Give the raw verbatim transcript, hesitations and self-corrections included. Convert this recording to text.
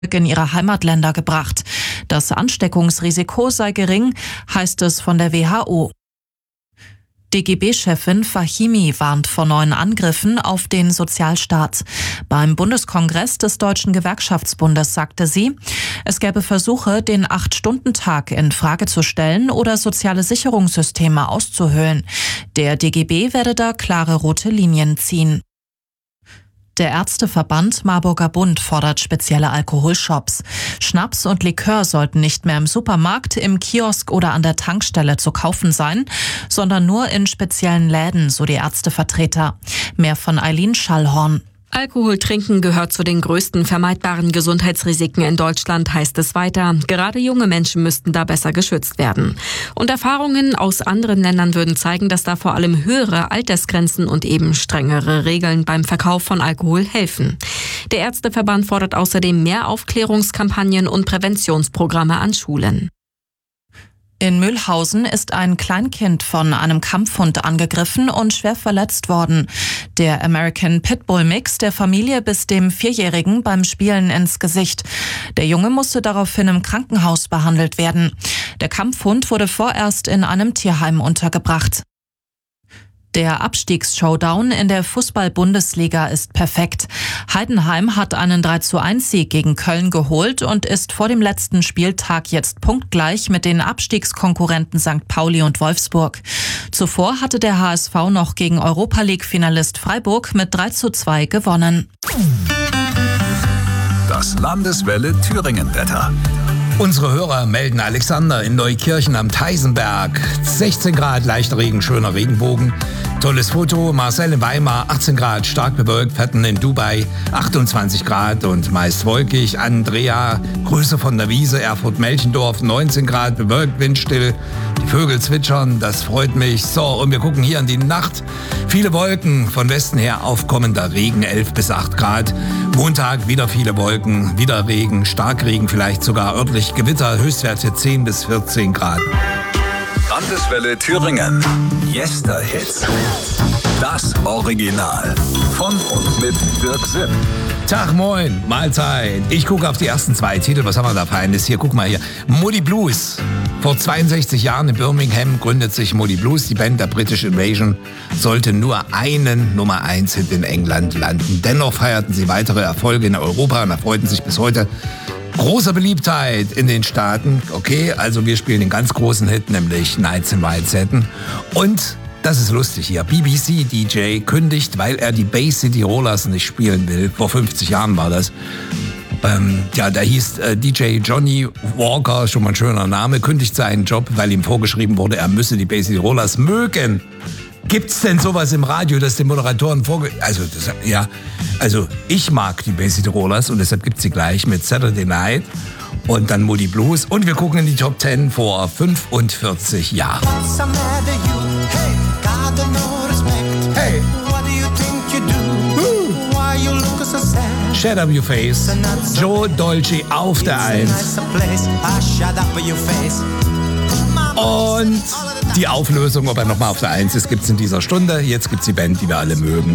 in ihre Heimatländer gebracht. Das Ansteckungsrisiko sei gering, heißt es von der W H O. D G B-Chefin Fahimi warnt vor neuen Angriffen auf den Sozialstaat. Beim Bundeskongress des Deutschen Gewerkschaftsbundes sagte sie, es gäbe Versuche, den Acht-Stunden-Tag in Frage zu stellen oder soziale Sicherungssysteme auszuhöhlen. Der D G B werde da klare rote Linien ziehen. Der Ärzteverband Marburger Bund fordert spezielle Alkoholshops. Schnaps und Likör sollten nicht mehr im Supermarkt, im Kiosk oder an der Tankstelle zu kaufen sein, sondern nur in speziellen Läden, so die Ärztevertreter. Mehr von Eileen Schallhorn. Alkohol trinken gehört zu den größten vermeidbaren Gesundheitsrisiken in Deutschland, heißt es weiter. Gerade junge Menschen müssten da besser geschützt werden. Und Erfahrungen aus anderen Ländern würden zeigen, dass da vor allem höhere Altersgrenzen und eben strengere Regeln beim Verkauf von Alkohol helfen. Der Ärzteverband fordert außerdem mehr Aufklärungskampagnen und Präventionsprogramme an Schulen. In Mühlhausen ist ein Kleinkind von einem Kampfhund angegriffen und schwer verletzt worden. Der American Pitbull Mix der Familie biss dem Vierjährigen beim Spielen ins Gesicht. Der Junge musste daraufhin im Krankenhaus behandelt werden. Der Kampfhund wurde vorerst in einem Tierheim untergebracht. Der Abstiegs-Showdown in der Fußball-Bundesliga ist perfekt. Heidenheim hat einen drei zu eins Sieg gegen Köln geholt und ist vor dem letzten Spieltag jetzt punktgleich mit den Abstiegskonkurrenten Sankt Pauli und Wolfsburg. Zuvor hatte der H S V noch gegen Europa-League-Finalist Freiburg mit drei zu zwei gewonnen. Das Landeswelle Thüringen-Wetter. Unsere Hörer melden Alexander in Neukirchen am Theisenberg. sechzehn Grad, leichter Regen, schöner Regenbogen. Tolles Foto. Marcel in Weimar, achtzehn Grad, stark bewölkt. Fetten in Dubai, achtundzwanzig Grad und meist wolkig. Andrea, Grüße von der Wiese, Erfurt-Melchendorf, neunzehn Grad, bewölkt, windstill. Die Vögel zwitschern, das freut mich. So, und wir gucken hier in die Nacht. Viele Wolken, von Westen her aufkommender Regen, elf bis acht Grad. Montag wieder viele Wolken, wieder Regen, Starkregen, vielleicht sogar örtlich Gewitter, Höchstwerte zehn bis vierzehn Grad. Landeswelle Thüringen. Yesterhits. Das Original. Von und mit Dirk Sipp. Tag, moin, Mahlzeit. Ich gucke auf die ersten zwei Titel. Was haben wir da Feines? Hier, guck mal hier. Moody Blues. Vor zweiundsechzig Jahren in Birmingham gründet sich Moody Blues. Die Band der British Invasion sollte nur einen Nummer eins Hit in England landen. Dennoch feierten sie weitere Erfolge in Europa und erfreuten sich bis heute großer Beliebtheit in den Staaten. Okay, also wir spielen den ganz großen Hit, nämlich Nights in White Satin. Und das ist lustig hier. B B C-D J kündigt, weil er die Bay City Rollers nicht spielen will. Vor fünfzig Jahren war das. Ähm, ja, da hieß äh, D J Johnny Walker, schon mal ein schöner Name, kündigt seinen Job, weil ihm vorgeschrieben wurde, er müsse die Bay City Rollers mögen. Gibt's denn sowas im Radio, dass den Moderatoren vorge... Also, das, ja, also ich mag die Bay City Rollers und deshalb gibt's sie gleich mit Saturday Night und dann Moody Blues. Und wir gucken in die Top zehn vor fünfundvierzig Jahren. Hey! Shut up your face. Joe Dolce auf der Eins. Und die Auflösung, ob er nochmal auf der Eins ist, gibt's in dieser Stunde. Jetzt gibt's die Band, die wir alle mögen.